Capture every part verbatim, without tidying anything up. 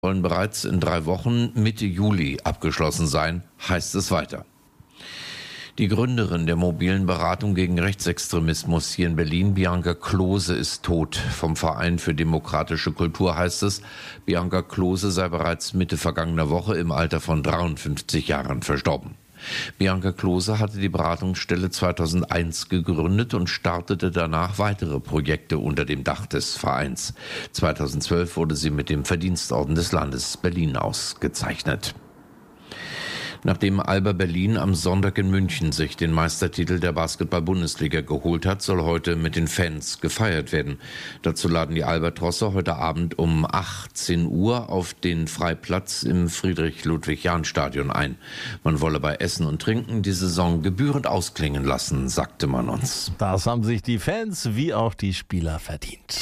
Sollen bereits in drei Wochen Mitte Juli abgeschlossen sein, heißt es weiter. Die Gründerin der mobilen Beratung gegen Rechtsextremismus hier in Berlin, Bianca Klose, ist tot. Vom Verein für demokratische Kultur heißt es, Bianca Klose sei bereits Mitte vergangener Woche im Alter von dreiundfünfzig Jahren verstorben. Bianca Klose hatte die Beratungsstelle zweitausendeins gegründet und startete danach weitere Projekte unter dem Dach des Vereins. zweitausendzwölf wurde sie mit dem Verdienstorden des Landes Berlin ausgezeichnet. Nachdem Alba Berlin am Sonntag in München sich den Meistertitel der Basketball-Bundesliga geholt hat, soll heute mit den Fans gefeiert werden. Dazu laden die Albatrosse heute Abend um achtzehn Uhr auf den Freiplatz im Friedrich-Ludwig-Jahn-Stadion ein. Man wolle bei Essen und Trinken die Saison gebührend ausklingen lassen, sagte man uns. Das haben sich die Fans wie auch die Spieler verdient.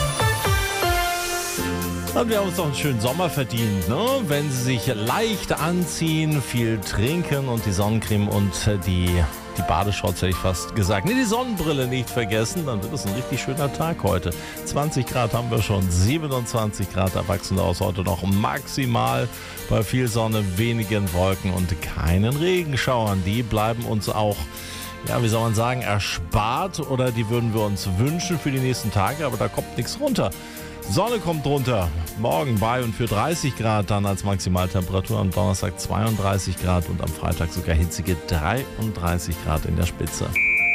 Und wir haben uns doch einen schönen Sommer verdient, ne? Wenn Sie sich leicht anziehen, viel trinken und die Sonnencreme und die, die Badeshorts, hätte ich fast gesagt, nee, die Sonnenbrille nicht vergessen, dann wird es ein richtig schöner Tag heute. zwanzig Grad haben wir schon, siebenundzwanzig Grad erwachsen aus heute noch maximal bei viel Sonne, wenigen Wolken und keinen Regenschauern. Die bleiben uns auch, ja, wie soll man sagen, erspart oder die würden wir uns wünschen für die nächsten Tage, aber da kommt nichts runter. Sonne kommt runter, morgen bei und für dreißig Grad dann als Maximaltemperatur, am Donnerstag zweiunddreißig Grad und am Freitag sogar hitzige dreiunddreißig Grad in der Spitze.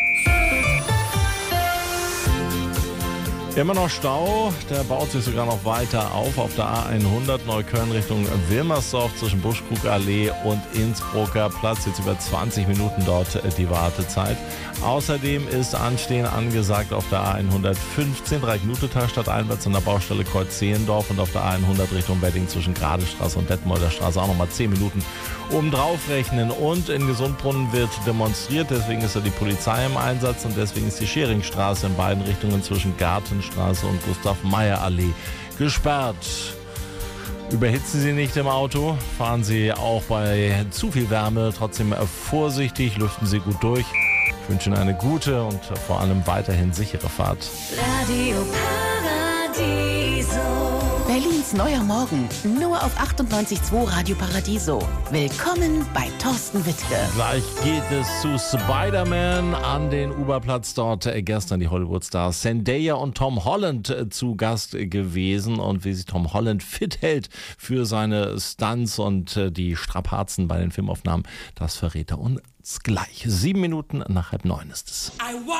Immer noch Stau, der baut sich sogar noch weiter auf auf der A hundert Neukölln Richtung Wilmersdorf zwischen Buschkrugallee und Innsbrucker Platz. Jetzt über zwanzig Minuten dort die Wartezeit. Außerdem ist Anstehen angesagt auf der A hundertfünfzehn Dreieck-Nutetal stadteinwärts an der Baustelle Kreuz-Zehendorf und auf der A hundert Richtung Wedding zwischen Gradestraße und Detmolder Straße auch nochmal zehn Minuten obendrauf rechnen. Und in Gesundbrunnen wird demonstriert, deswegen ist da die Polizei im Einsatz und deswegen ist die Scheringstraße in beiden Richtungen zwischen Gartenstraße und Gustav-Meyer-Allee gesperrt. Überhitzen Sie nicht im Auto, fahren Sie auch bei zu viel Wärme trotzdem vorsichtig, lüften Sie gut durch. Ich wünsche Ihnen eine gute und vor allem weiterhin sichere Fahrt. Radio Paradiso. Berlins neuer Morgen, nur auf achtundneunzig Komma zwei Radio Paradiso. Willkommen bei Thorsten Wittke. Gleich geht es zu Spider-Man an den Uberplatz. Dort gestern die Hollywood-Stars Zendaya und Tom Holland zu Gast gewesen. Und wie sich Tom Holland fit hält für seine Stunts und die Strapazen bei den Filmaufnahmen, das verrät er uns gleich. Sieben Minuten nach halb neun ist es.